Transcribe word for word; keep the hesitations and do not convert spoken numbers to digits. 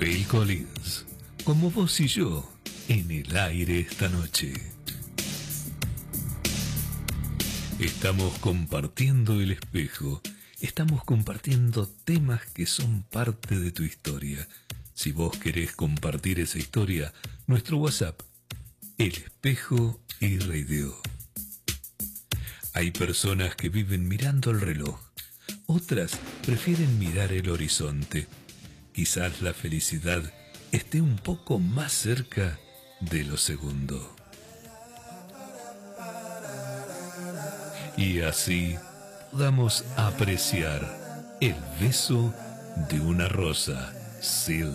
Phil Collins, como vos y yo, en el aire esta noche. Estamos compartiendo el espejo, estamos compartiendo temas que son parte de tu historia. Si vos querés compartir esa historia, nuestro WhatsApp, El Espejo y Radio. Hay personas que viven mirando el reloj, otras prefieren mirar el horizonte. Quizás la felicidad esté un poco más cerca de lo segundo. Y así podamos apreciar el beso de una rosa. Sil